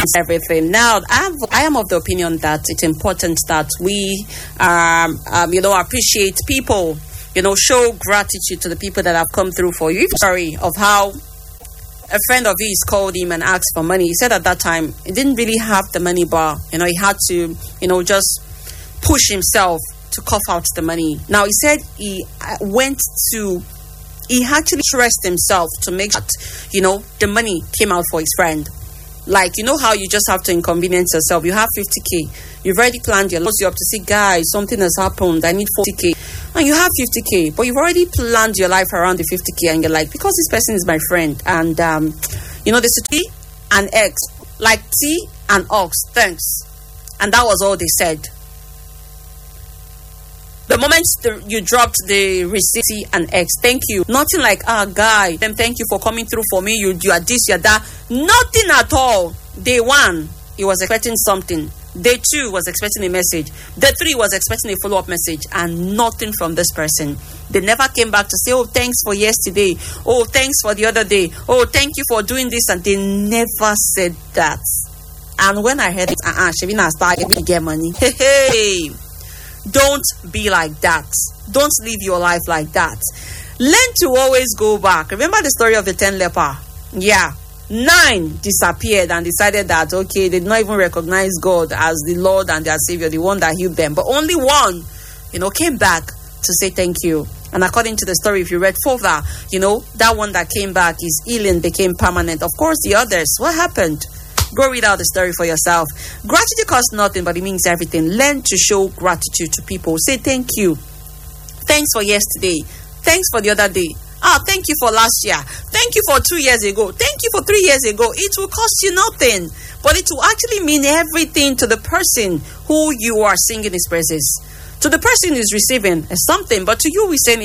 everything. Now, I am of the opinion that it's important that we, appreciate people, show gratitude to the people that have come through for you. Sorry of how a friend of his called him and asked for money. He said at that time he didn't really have the money, but he had to, just push himself to cough out the money. Now, he said he actually stressed himself to make sure that, the money came out for his friend. Like, how you just have to inconvenience yourself. You have 50K. You've already planned your loss. You have to say, guys, something has happened. I need 40K. And you have 50K, but you've already planned your life around the 50K. And you're like, because this person is my friend. And, there's a T and X. Like T and Ox. Thanks. And that was all they said. The moment you dropped the receipt T and X, thank you. Nothing like, guy, then thank you for coming through for me. You are this, you are that. Nothing at all. Day 1, he was expecting something. Day 2 was expecting a message. Day 3 was expecting a follow-up message, and nothing from this person. They never came back to say, oh, thanks for yesterday. Oh, thanks for the other day. Oh, thank you for doing this. And they never said that. And when I heard it, Shavina started to get money. Hey. Don't be like that. Don't live your life like that. Learn to always go back. Remember the story of the 10 leper? Yeah. 9 disappeared and decided that, okay, they did not even recognize God as the Lord and their Savior, the one that healed them. But only one, came back to say thank you. And according to the story, if you read further, that one that came back, his healing became permanent. Of course, the others, what happened? Go read out the story for yourself. Gratitude costs nothing, but it means everything. Learn to show gratitude to people. Say thank you. Thanks for yesterday. Thanks for the other day. Thank you for last year. Thank you for 2 years ago. Thank you for 3 years ago. It will cost you nothing, but it will actually mean everything to the person who you are singing his praises. To the person who's receiving something, but to you, we say